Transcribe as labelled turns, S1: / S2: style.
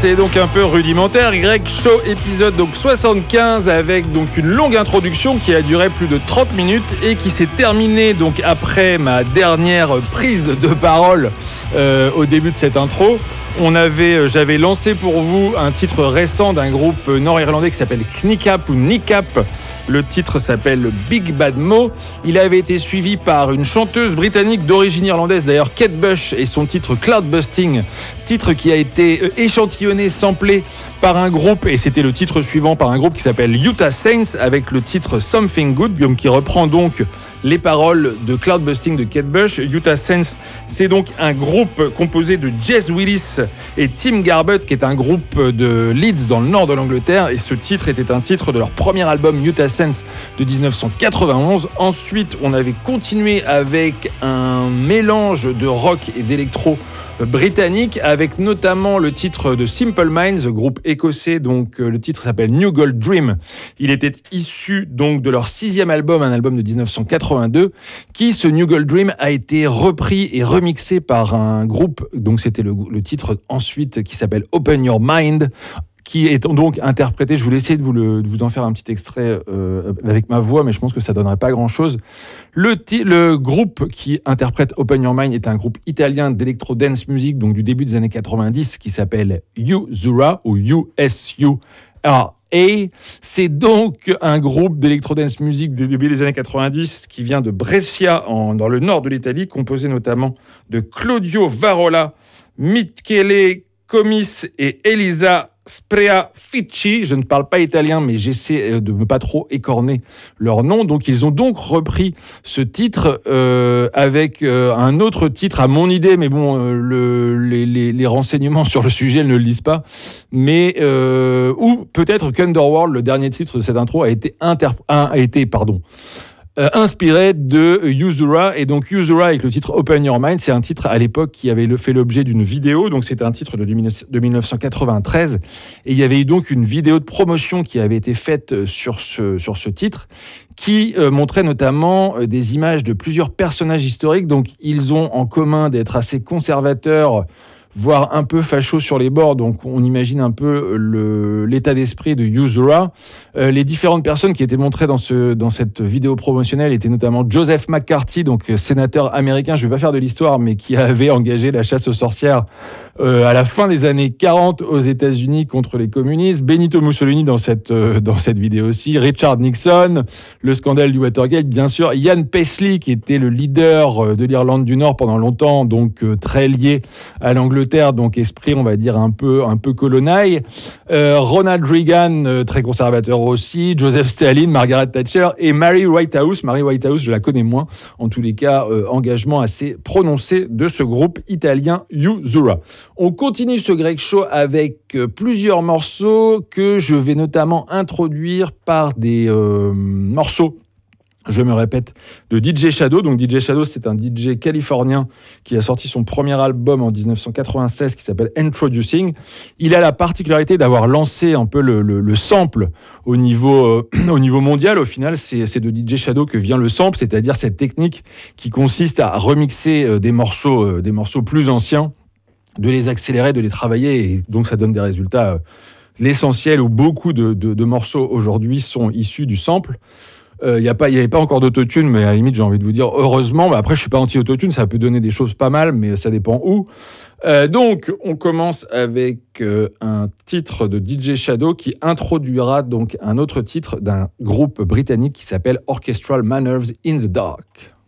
S1: c'est donc un peu rudimentaire. Greg Show épisode donc 75 avec donc une longue introduction qui a duré plus de 30 minutes et qui s'est terminée donc après ma dernière prise de parole au début de cette intro. J'avais lancé pour vous un titre récent d'un groupe nord-irlandais qui s'appelle Knicap ou Knicap. Le titre s'appelle Big Bad Mo. Il avait été suivi par une chanteuse britannique d'origine irlandaise, d'ailleurs Kate Bush, et son titre Cloudbusting, titre qui a été échantillonné, samplé par un groupe, et c'était le titre suivant, par un groupe qui s'appelle Utah Saints, avec le titre Something Good, donc qui reprend donc les paroles de Cloudbusting de Kate Bush. Utah Saints, c'est donc un groupe composé de Jess Willis et Tim Garbutt, qui est un groupe de Leeds dans le nord de l'Angleterre, et ce titre était un titre de leur premier album Utah Saints de 1991. Ensuite, on avait continué avec un mélange de rock et d'électro britannique, avec notamment le titre de Simple Minds, groupe écossais, donc le titre s'appelle New Gold Dream. Il était issu donc de leur 6e album, un album de 1982, qui, ce New Gold Dream, a été repris et remixé par un groupe, donc c'était le titre ensuite qui s'appelle Open Your Mind, qui est donc interprété, je voulais essayer de vous en faire un petit extrait avec ma voix, mais je pense que ça donnerait pas grand-chose. Le groupe qui interprète Open Your Mind est un groupe italien d'électro dance music, donc du début des années 90, qui s'appelle Uzura ou USURA. C'est donc un groupe d'électro dance music du début des années 90 qui vient de Brescia, dans le nord de l'Italie, composé notamment de Claudio Varola, Michele Comis et Elisa Spreaficci. Je ne parle pas italien, mais j'essaie de ne pas trop écorner leur nom. Donc, ils ont donc repris ce titre avec un autre titre à mon idée, mais bon, les renseignements sur le sujet ne le lisent pas. Mais ou peut-être qu'Underworld, le dernier titre de cette intro, a été inspiré de Uzura, et donc Uzura avec le titre Open Your Mind, c'est un titre à l'époque qui avait fait l'objet d'une vidéo, donc c'était un titre de 1993, et il y avait eu donc une vidéo de promotion qui avait été faite sur ce titre, qui montrait notamment des images de plusieurs personnages historiques. Donc ils ont en commun d'être assez conservateurs, voire un peu facho sur les bords, donc on imagine un peu l'état d'esprit de Uzura. Les différentes personnes qui étaient montrées dans cette vidéo promotionnelle étaient notamment Joseph McCarthy, donc sénateur américain, je ne vais pas faire de l'histoire, mais qui avait engagé la chasse aux sorcières à la fin des années 40 aux États-Unis contre les communistes, Benito Mussolini dans cette vidéo aussi, Richard Nixon, le scandale du Watergate, bien sûr, Ian Paisley qui était le leader de l'Irlande du Nord pendant longtemps, donc très lié à l'Angleterre, donc esprit, on va dire, un peu colonel. Ronald Reagan, très conservateur aussi, Joseph Stalin, Margaret Thatcher et Mary Whitehouse. Mary Whitehouse, je la connais moins. En tous les cas, engagement assez prononcé de ce groupe italien Uzura. On continue ce Greg Show avec plusieurs morceaux que je vais notamment introduire par des morceaux, je me répète, de DJ Shadow. Donc DJ Shadow, c'est un DJ californien qui a sorti son premier album en 1996 qui s'appelle Introducing. Il a la particularité d'avoir lancé un peu le sample au niveau mondial. Au final, c'est de DJ Shadow que vient le sample, c'est-à-dire cette technique qui consiste à remixer des morceaux plus anciens, de les accélérer, de les travailler, et donc ça donne des résultats. L'essentiel ou beaucoup de morceaux aujourd'hui sont issus du sample. Il n'y avait pas encore d'autotune, mais à la limite, j'ai envie de vous dire heureusement. Mais après, je ne suis pas anti-autotune, ça peut donner des choses pas mal, mais ça dépend où. Donc, on commence avec un titre de DJ Shadow qui introduira donc un autre titre d'un groupe britannique qui s'appelle Orchestral Manners in the Dark.